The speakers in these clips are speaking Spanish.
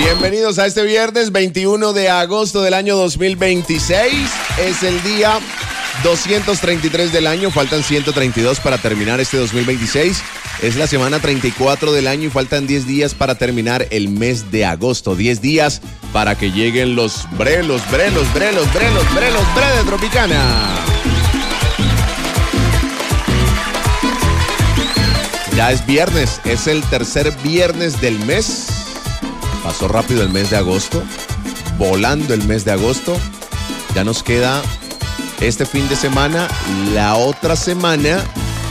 Bienvenidos a este viernes 21 de agosto del año 2026. Es el día 233 del año, faltan 132 para terminar este 2026. Es la semana 34 del año y faltan 10 días para terminar el mes de agosto. 10 días para que lleguen los bre de Tropicana. Ya es viernes, es el tercer viernes del mes. Pasó rápido el mes de agosto, volando el mes de agosto. Ya nos queda este fin de semana, la otra semana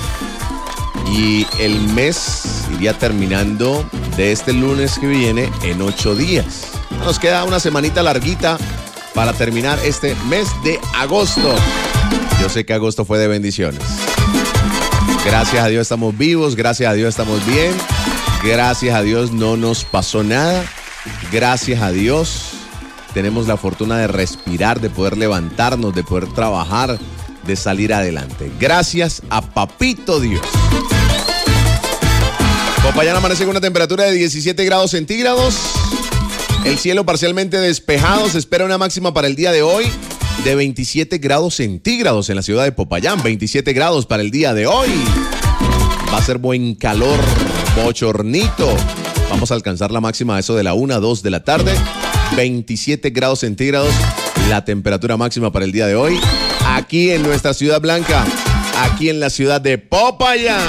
y el mes iría terminando de este lunes que viene en 8 días. Nos queda una semanita larguita para terminar este mes de agosto. Yo sé que agosto fue de bendiciones. Gracias a Dios estamos vivos, gracias a Dios estamos bien, gracias a Dios no nos pasó nada, gracias a Dios tenemos la fortuna de respirar, de poder levantarnos, de poder trabajar, de salir adelante. Gracias a Papito Dios. Popayán amanece con una temperatura de 17 grados centígrados. El cielo parcialmente despejado. Se espera una máxima para el día de hoy de 27 grados centígrados en la ciudad de Popayán. 27 grados para el día de hoy. Va a ser buen calor, bochornito. Vamos a alcanzar la máxima a eso de la 1, 2 de la tarde. 27 grados centígrados, la temperatura máxima para el día de hoy. Aquí en nuestra ciudad blanca, aquí en la ciudad de Popayán.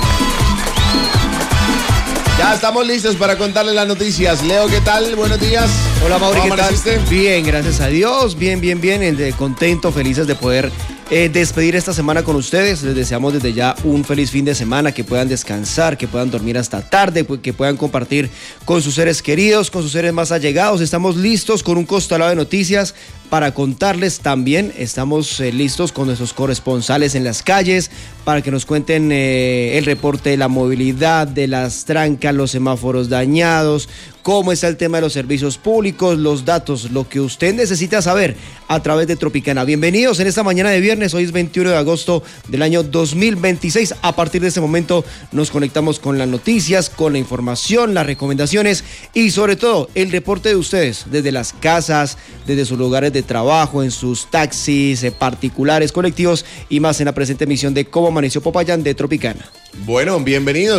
Ya estamos listos para contarles las noticias. Leo, ¿qué tal? Buenos días. Hola, Mauri, ¿qué tal? ¿Amaneciste? Bien, gracias a Dios. Bien. Contento, felices de poder despedir esta semana con ustedes. Les deseamos desde ya un feliz fin de semana, que puedan descansar, que puedan dormir hasta tarde, que puedan compartir con sus seres queridos, con sus seres más allegados. Estamos listos con un costalado de noticias para contarles también. Estamos listos con nuestros corresponsales en las calles para que nos cuenten el reporte de la movilidad, de las trancas, los semáforos dañados, cómo está el tema de los servicios públicos, los datos, lo que usted necesita saber a través de Tropicana. Bienvenidos en esta mañana de viernes, hoy es 21 de agosto del año 2026. A partir de este momento nos conectamos con las noticias, con la información, las recomendaciones y sobre todo el reporte de ustedes desde las casas, desde sus lugares de trabajo, en sus taxis particulares, colectivos y más en la presente emisión de Cómo Amaneció Popayán de Tropicana. Bueno, bienvenidos.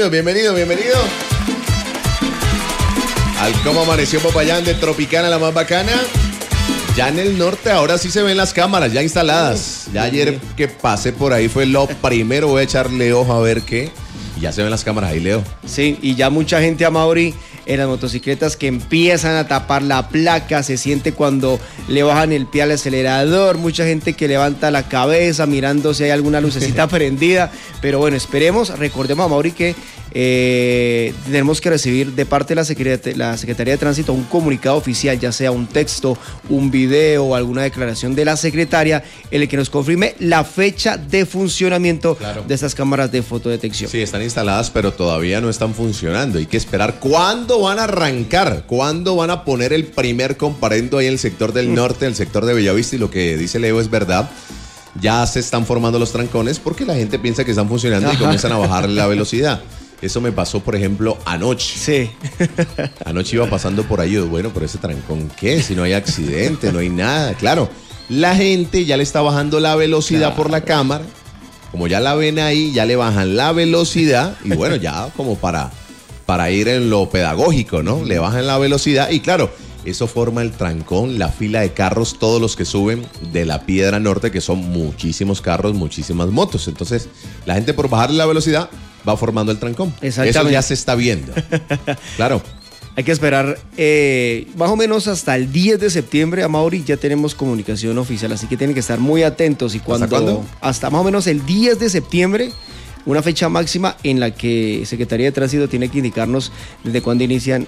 Al Cómo Amaneció Popayán de Tropicana, la más bacana. Ya en el norte ahora sí se ven las cámaras ya instaladas. Ya ayer que pasé por ahí fue lo primero. Voy a echarle ojo a ver qué. Y ya se ven las cámaras ahí, Leo. Sí, y ya mucha gente, a Mauri, en las motocicletas que empiezan a tapar la placa. Se siente cuando le bajan el pie al acelerador. Mucha gente que levanta la cabeza mirando si hay alguna lucecita prendida. Pero bueno, esperemos. Recordemos, a Mauri, que tenemos que recibir de parte de la Secretaría de Tránsito un comunicado oficial, ya sea un texto, un video o alguna declaración de la secretaria en el que nos confirme la fecha de funcionamiento de estas cámaras de fotodetección. Sí, están instaladas, pero todavía no están funcionando. Hay que esperar cuándo van a arrancar, cuándo van a poner el primer comparendo ahí en el sector del norte, el sector de Bellavista, y lo que dice Leo es verdad. Ya se están formando los trancones porque la gente piensa que están funcionando y comienzan a bajar la velocidad. Eso me pasó, por ejemplo, anoche. Sí. Anoche iba pasando por ahí, bueno, pero ese trancón, ¿qué? Si no hay accidente, no hay nada. Claro, la gente ya le está bajando la velocidad por la cámara. Como ya la ven ahí, ya le bajan la velocidad. Y bueno, ya como para ir en lo pedagógico, ¿no? Le bajan la velocidad y claro, eso forma el trancón, la fila de carros, todos los que suben de la Piedra Norte, que son muchísimos carros, muchísimas motos. Entonces, la gente por bajarle la velocidad va formando el trancón. Eso ya se está viendo. Claro. Hay que esperar más o menos hasta el 10 de septiembre, a Mauri, ya tenemos comunicación oficial, así que tienen que estar muy atentos. Y cuando, ¿hasta cuándo? Hasta más o menos el 10 de septiembre, una fecha máxima en la que Secretaría de Tránsito tiene que indicarnos desde cuándo inician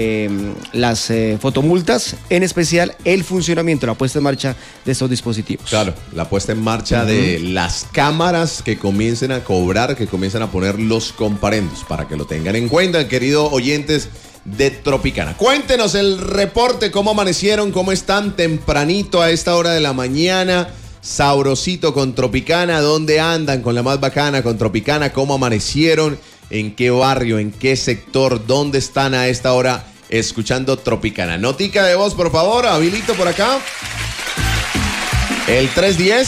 las fotomultas, en especial el funcionamiento, la puesta en marcha de estos dispositivos. Claro, la puesta en marcha de las cámaras que comiencen a cobrar, que comiencen a poner los comparendos, para que lo tengan en cuenta, queridos oyentes de Tropicana. Cuéntenos el reporte, cómo amanecieron, cómo están tempranito a esta hora de la mañana. Sabrosito con Tropicana, ¿dónde andan con la más bacana con Tropicana? ¿Cómo amanecieron? ¿En qué barrio? ¿En qué sector? ¿Dónde están a esta hora escuchando Tropicana. Notica de voz, por favor, habilito por acá. El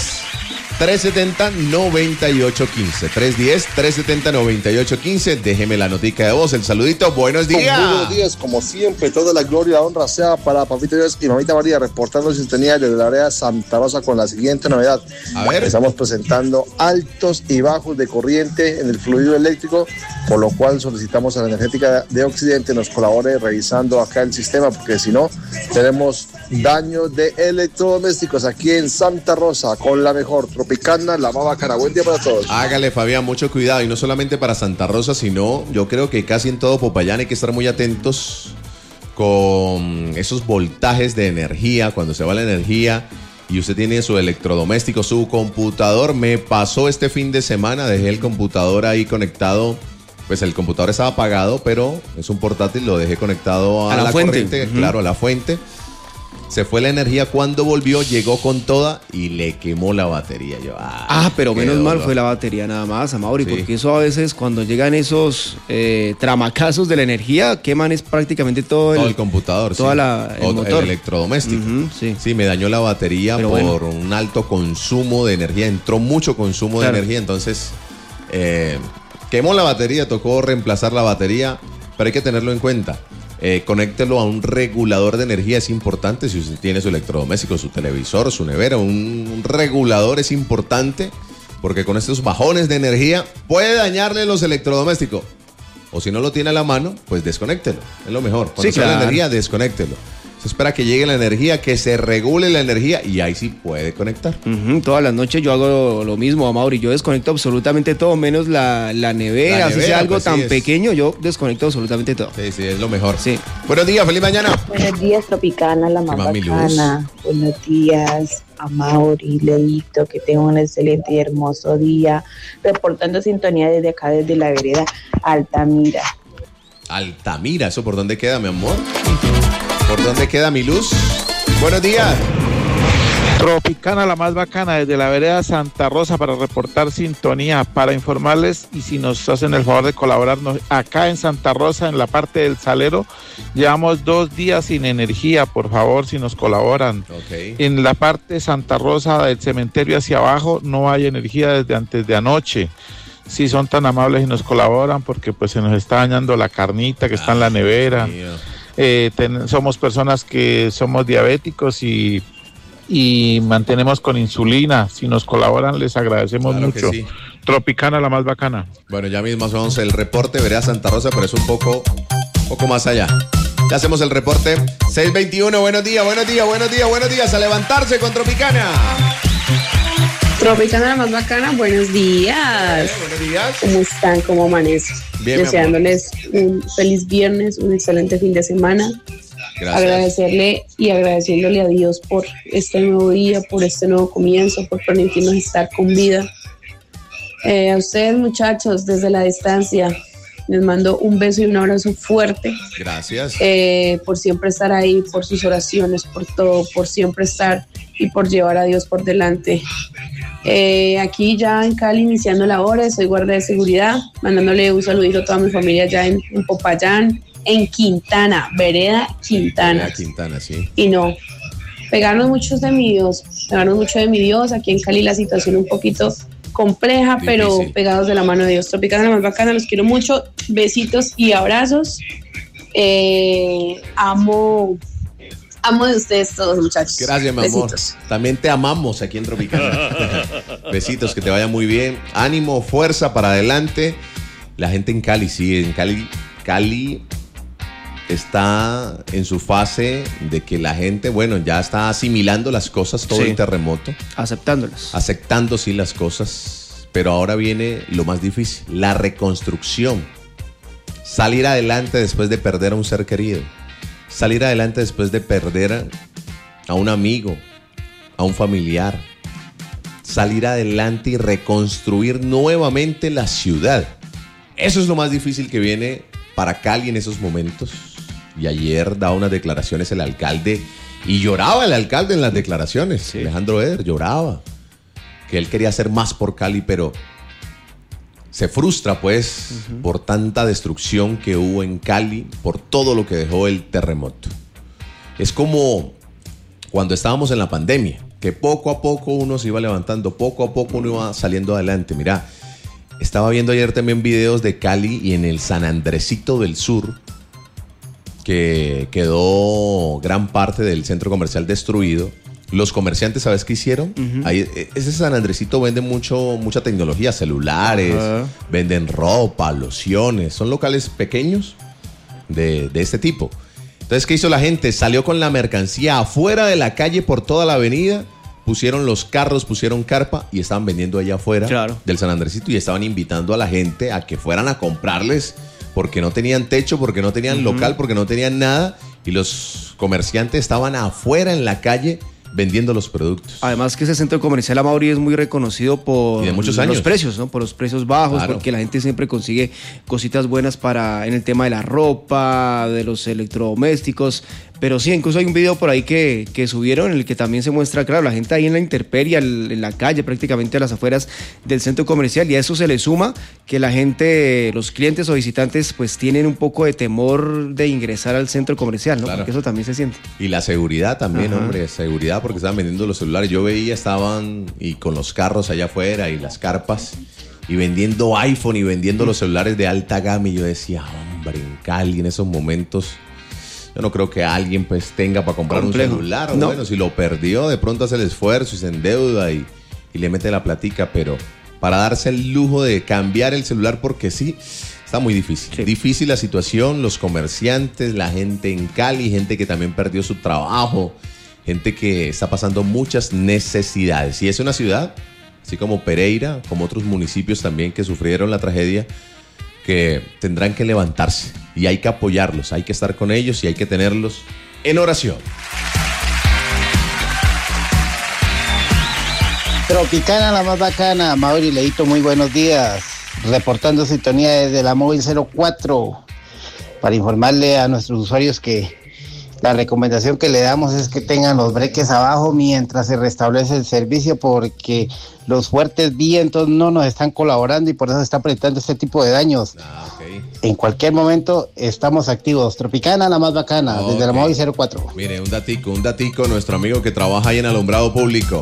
310-370-9815. 310-370-9815. Déjeme la notica de voz, el saludito. Buenos días. Buenos días, como siempre, toda la gloria y la honra sea para Papito Dios y Mamita María, reportando sintonía desde la área Santa Rosa con la siguiente novedad. A ver. Estamos presentando altos y bajos de corriente en el fluido eléctrico, por lo cual solicitamos a la Energética de Occidente nos colabore revisando acá el sistema, porque si no, tenemos daños de electrodomésticos aquí en Santa Rosa con la mejor Tropicana, la más bacana. Buen día para todos. Hágale, Fabián, mucho cuidado, y no solamente para Santa Rosa, sino yo creo que casi en todo Popayán hay que estar muy atentos con esos voltajes de energía, cuando se va la energía y usted tiene su electrodoméstico, su computador. Me pasó este fin de semana, dejé el computador ahí conectado, pues el computador estaba apagado, pero es un portátil, lo dejé conectado a la fuente. Corriente, claro, a la fuente. Se fue la energía, cuando volvió llegó con toda y le quemó la batería. Pero menos dolor. mal fue la batería nada más, Amaury, Sí. porque eso a veces cuando llegan esos tramacazos de la energía, queman es prácticamente todo el computador, toda sí. el motor. El electrodoméstico. Sí. Sí, me dañó la batería Pero por bueno. un alto consumo de energía. Entró mucho consumo Claro. de energía, entonces quemó la batería, tocó reemplazar la batería, pero hay que tenerlo en cuenta. Conéctelo a un regulador de energía, es importante. Si usted tiene su electrodoméstico, su televisor, su nevera, un regulador es importante, porque con estos bajones de energía puede dañarle los electrodomésticos. O si no lo tiene a la mano, pues desconéctelo, es lo mejor. Cuando Sí, sale la claro. energía, desconéctelo. Se espera que llegue la energía, que se regule la energía y ahí sí puede conectar. Todas las noches yo hago lo mismo, Amaury. Yo desconecto absolutamente todo, menos la nevera. La Así nevera, sea algo pues, sí, tan es. pequeño, yo desconecto absolutamente todo. Sí, sí, es lo mejor. Sí. Buenos días, feliz mañana. Buenos días, Tropicana, la más Mami bacana. Buenos días, Amaury, Leito, que tengan un excelente y hermoso día. Reportando sintonía desde acá, desde la vereda Altamira. Altamira, ¿eso por dónde queda, mi amor? ¿Por dónde queda mi luz? Buenos días. Tropicana, la más bacana, desde la vereda Santa Rosa, para reportar sintonía, para informarles, y si nos hacen el favor de colaborarnos, acá en Santa Rosa, en la parte del Salero, llevamos 2 días sin energía. Por favor, si nos colaboran. Ok. En la parte Santa Rosa del cementerio hacia abajo no hay energía desde antes de anoche. Si son tan amables y nos colaboran, porque pues se nos está dañando la carnita que está en la nevera. Mío. Somos personas que somos diabéticos y mantenemos con insulina. Si nos colaboran, les agradecemos Claro que mucho. sí. Tropicana, la más bacana. Bueno, ya mismo hacemos el reporte, verá Santa Rosa, pero es un poco más allá. Ya hacemos el reporte. 6:21, buenos días, buenos días, buenos días, buenos días. A levantarse con Tropicana. Tropicana, la más bacana, buenos días. Buenos días. ¿Cómo están? ¿Cómo amanecen? Bien, mi Deseándoles un feliz viernes, un excelente fin de semana. Gracias. Agradecerle y agradeciéndole a Dios por este nuevo día, por este nuevo comienzo, por permitirnos estar con vida. A ustedes, muchachos, desde la distancia, les mando un beso y un abrazo fuerte. Gracias. Por siempre estar ahí, por sus oraciones, por todo, por siempre estar y por llevar a Dios por delante. Aquí ya en Cali, iniciando labores, soy guardia de seguridad, mandándole un saludito a toda mi familia allá en Popayán, en Quintana, vereda Quintana. Vereda Quintana, sí. Y no, pegarnos mucho de mi Dios. Aquí en Cali la situación un poquito compleja, Difícil. pero pegados de la mano de Dios. Tropicana, la más bacana, los quiero mucho, besitos y abrazos. Amo de ustedes todos, muchachos. Gracias, mi amor. Besitos. También te amamos aquí en Tropicana. Besitos, que te vaya muy bien. Ánimo, fuerza para adelante. La gente en Cali, sí, en Cali está en su fase de que la gente, bueno, ya está asimilando las cosas, todo Sí. el terremoto, Aceptándolas. aceptando sí las cosas, pero ahora viene lo más difícil, la reconstrucción. Salir adelante después de perder a un ser querido. Salir adelante después de perder a un amigo, a un familiar. Salir adelante y reconstruir nuevamente la ciudad. Eso es lo más difícil que viene para Cali en esos momentos. Y ayer daba unas declaraciones el alcalde, y lloraba el alcalde en las declaraciones. Sí. Alejandro Eder lloraba, que él quería hacer más por Cali, pero se frustra pues por tanta destrucción que hubo en Cali, por todo lo que dejó el terremoto. Es como cuando estábamos en la pandemia, que poco a poco uno se iba levantando, poco a poco uno iba saliendo adelante. Mira, estaba viendo ayer también videos de Cali y en el San Andresito del Sur, que quedó gran parte del centro comercial destruido. Los comerciantes, ¿sabes qué hicieron? Ahí, ese San Andresito vende mucha tecnología, celulares, venden ropa, lociones. Son locales pequeños de este tipo. Entonces, ¿qué hizo la gente? Salió con la mercancía afuera de la calle por toda la avenida, pusieron los carros, pusieron carpa y estaban vendiendo allá afuera del San Andresito y estaban invitando a la gente a que fueran a comprarles porque no tenían techo, porque no tenían local, porque no tenían nada y los comerciantes estaban afuera en la calle vendiendo los productos. Además que ese centro comercial Amaury es muy reconocido por los precios, ¿no? Por los precios bajos, porque la gente siempre consigue cositas buenas en el tema de la ropa, de los electrodomésticos. Pero sí, incluso hay un video por ahí que subieron en el que también se muestra, claro, la gente ahí en la intemperie, en la calle, prácticamente a las afueras del centro comercial, y a eso se le suma que la gente, los clientes o visitantes, pues tienen un poco de temor de ingresar al centro comercial, ¿no? Claro. Porque eso también se siente. Y la seguridad también, hombre, seguridad, porque estaban vendiendo los celulares. Yo veía, estaban y con los carros allá afuera y las carpas, y vendiendo iPhone y vendiendo los celulares de alta gama, y yo decía, hombre, en Cali en esos momentos... Yo no creo que alguien pues tenga para comprar un celular. No. Bueno, si lo perdió, de pronto hace el esfuerzo y se endeuda y le mete la platica, pero para darse el lujo de cambiar el celular porque sí, está muy difícil. Sí. Difícil la situación, los comerciantes, la gente en Cali, gente que también perdió su trabajo, gente que está pasando muchas necesidades. Y es una ciudad, así como Pereira, como otros municipios también que sufrieron la tragedia, que tendrán que levantarse y hay que apoyarlos, hay que estar con ellos y hay que tenerlos en oración. Tropicana, la más bacana, Mauri Leito, muy buenos días. Reportando sintonía desde la móvil 04 para informarle a nuestros usuarios que la recomendación que le damos es que tengan los breques abajo mientras se restablece el servicio porque los fuertes vientos no nos están colaborando y por eso se está presentando este tipo de daños. Okay. En cualquier momento estamos activos. Tropicana, la más bacana, desde la móvil 04. Mire, un datico, nuestro amigo que trabaja ahí en alumbrado público.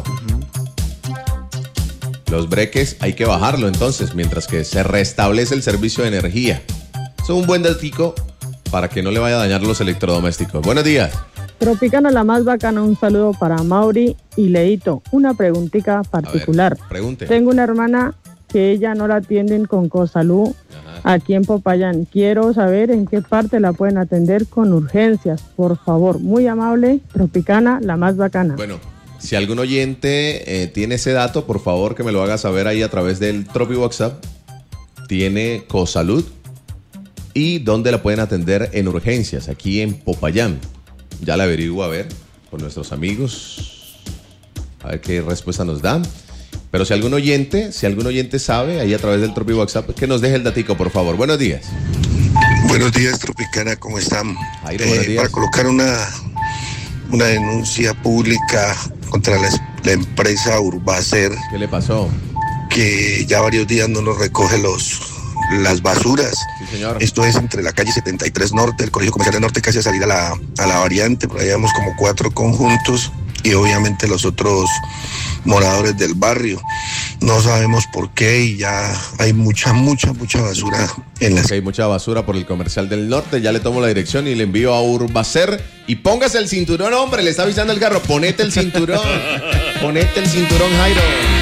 Los breques hay que bajarlo entonces mientras que se restablece el servicio de energía. Eso es un buen datico para que no le vaya a dañar los electrodomésticos. Buenos días. Tropicana, la más bacana, un saludo para Mauri y Leito. Una preguntita particular. A ver, pregunte. Tengo una hermana que ella no la atienden con Cosalud aquí en Popayán. Quiero saber en qué parte la pueden atender con urgencias. Por favor, muy amable, Tropicana, la más bacana. Bueno, si algún oyente tiene ese dato, por favor que me lo haga saber ahí a través del Tropi WhatsApp. Tiene Cosalud. ¿Y dónde la pueden atender en urgencias? Aquí en Popayán. Ya la averiguo a ver con nuestros amigos. A ver qué respuesta nos dan. Pero si algún oyente sabe, ahí a través del Tropi WhatsApp, que nos deje el datico, por favor. Buenos días. Buenos días, Tropicana, ¿cómo están? Jairo, buenos días. Para colocar una denuncia pública contra la empresa Urbacer. ¿Qué le pasó? Que ya varios días no nos recoge las basuras. Sí, señor. Esto es entre la calle 73 Norte, el Colegio Comercial del Norte, casi a salir a la variante. Por ahí vemos como 4 conjuntos y obviamente los otros moradores del barrio. No sabemos por qué y ya hay mucha basura en las... Hay mucha basura por el Comercial del Norte. Ya le tomo la dirección y le envío a Urbacer. Y póngase el cinturón, hombre, le está avisando el carro. Ponete el cinturón. Ponete el cinturón, Jairo.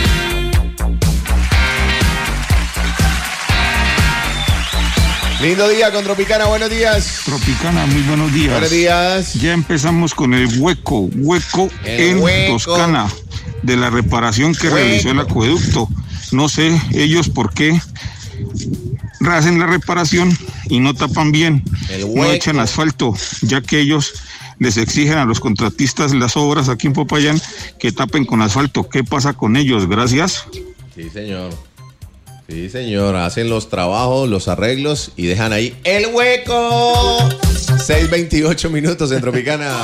Lindo día con Tropicana, buenos días. Tropicana, muy buenos días. Buenos días. Ya empezamos con el hueco en Toscana de la reparación que realizó el acueducto. No sé ellos por qué hacen la reparación y no tapan bien, no echan asfalto, ya que ellos les exigen a los contratistas las obras aquí en Popayán que tapen con asfalto. ¿Qué pasa con ellos? Gracias. Sí, señor. Sí, señor, hacen los trabajos, los arreglos y dejan ahí el hueco. 6:28 minutos en Tropicana.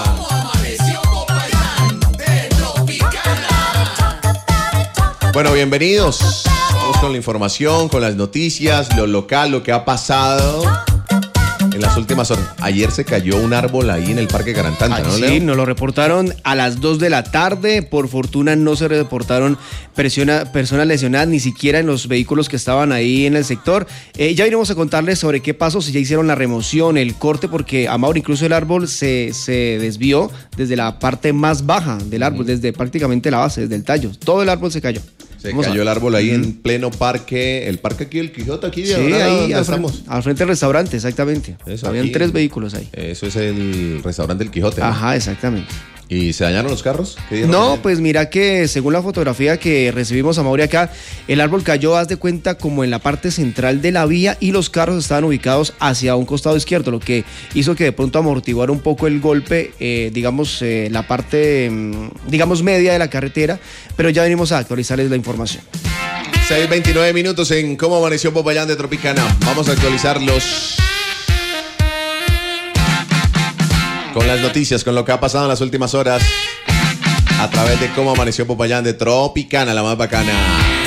Bueno, bienvenidos. Vamos con la información, con las noticias, lo local, lo que ha pasado en las últimas horas. Ayer se cayó un árbol ahí en el Parque Garantanta, ¿no, Leo? Sí, nos lo reportaron a las 2 de la tarde. Por fortuna no se reportaron personas lesionadas, ni siquiera en los vehículos que estaban ahí en el sector. Ya iremos a contarles sobre qué pasó, si ya hicieron la remoción, el corte, porque, Amaury, incluso el árbol se desvió desde la parte más baja del árbol, desde prácticamente la base, desde el tallo. Todo el árbol se cayó. Se cayó el árbol ahí en pleno parque, el parque aquí, el Quijote, aquí de sí, ahí estamos. Al frente del restaurante, exactamente. Eso, habían aquí, 3 vehículos ahí. Eso es el restaurante El Quijote, ¿no? Ajá, exactamente. ¿Y se dañaron los carros? No, pues mira que según la fotografía que recibimos, Amaury, acá, el árbol cayó, haz de cuenta, como en la parte central de la vía y los carros estaban ubicados hacia un costado izquierdo, lo que hizo que de pronto amortiguara un poco el golpe, la parte, digamos, media de la carretera, pero ya venimos a actualizarles la información. 6:29 minutos en Cómo Amaneció Popayán de Tropicana. Vamos a actualizarlos con las noticias, con lo que ha pasado en las últimas horas a través de Cómo Amaneció Popayán de Tropicana, la más bacana.